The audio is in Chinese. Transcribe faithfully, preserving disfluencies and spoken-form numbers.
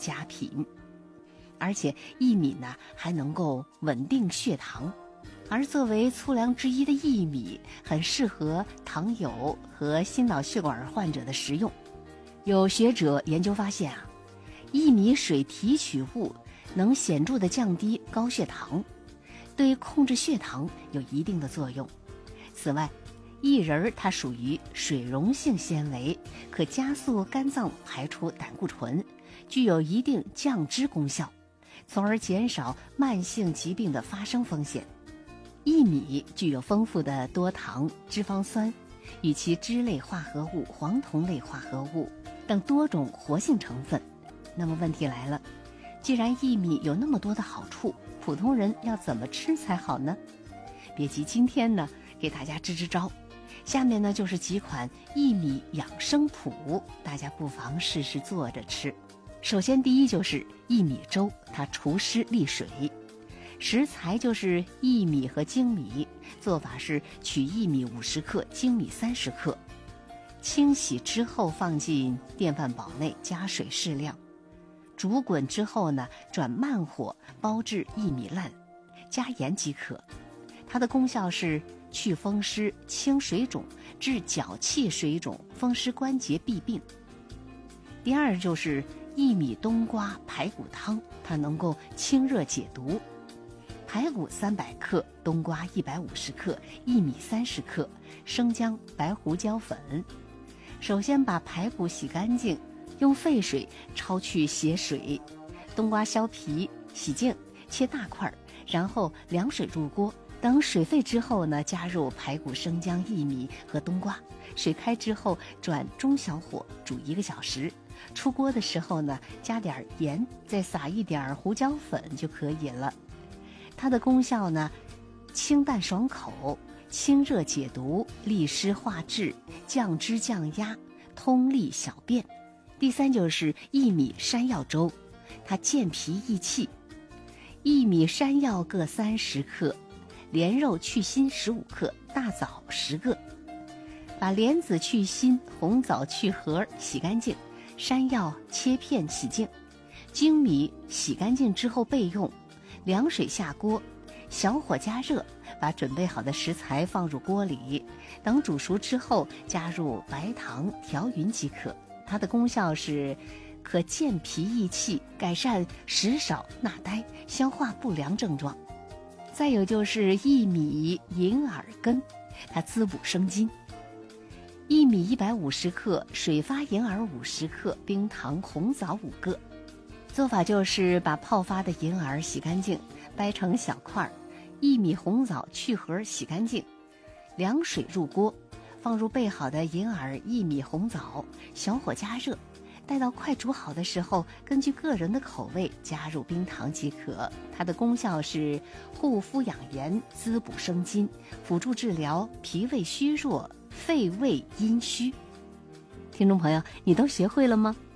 佳品。而且薏米呢还能够稳定血糖，而作为粗粮之一的薏米很适合糖友和心脑血管患者的食用。有学者研究发现啊，薏米水提取物能显著地降低高血糖，对控制血糖有一定的作用。此外，薏仁它属于水溶性纤维，可加速肝脏排出胆固醇，具有一定降脂功效，从而减少慢性疾病的发生风险。薏米具有丰富的多糖、脂肪酸与其脂类化合物、黄酮类化合物等多种活性成分。那么问题来了，既然薏米有那么多的好处，普通人要怎么吃才好呢？别急，今天呢给大家支支招。下面呢就是几款薏米养生谱，大家不妨试试做着吃。首先第一就是薏米粥，它除湿利水。食材就是薏米和粳米，做法是取薏米五十克，粳米三十克，清洗之后放进电饭煲内，加水适量，煮滚之后呢，转慢火煲至薏米烂，加盐即可。它的功效是去风湿、清水肿、治脚气水肿、风湿关节痹病。第二就是薏米冬瓜排骨汤，它能够清热解毒。排骨三百克，冬瓜一百五十克，薏米三十克，生姜、白胡椒粉。首先把排骨洗干净，用沸水焯去血水，冬瓜削皮洗净，切大块，然后凉水入锅。等水沸之后呢，加入排骨、生姜、薏米和冬瓜，水开之后转中小火煮一个小时。出锅的时候呢，加点盐，再撒一点胡椒粉就可以了。它的功效呢，清淡爽口，清热解毒，利湿化滞，降脂降压，通利小便。第三就是薏米山药粥，它健脾益气。薏米山药各三十克，莲肉去心十五克，大枣十个。把莲子去心，红枣去核洗干净，山药切片洗净，粳米洗干净之后备用。凉水下锅，小火加热，把准备好的食材放入锅里，等煮熟之后加入白糖调匀即可。它的功效是可健脾益气，改善食少纳呆、消化不良症状。再有就是薏米银耳根，它滋补生津。薏米一百五十克，水发银耳五十克，冰糖红枣五个。做法就是把泡发的银耳洗干净，掰成小块，薏米红枣去核洗干净，凉水入锅，放入备好的银耳、薏米、红枣，小火加热，待到快煮好的时候，根据个人的口味加入冰糖即可。它的功效是护肤养颜、滋补生津，辅助治疗脾胃虚弱、肺胃阴虚。听众朋友，你都学会了吗？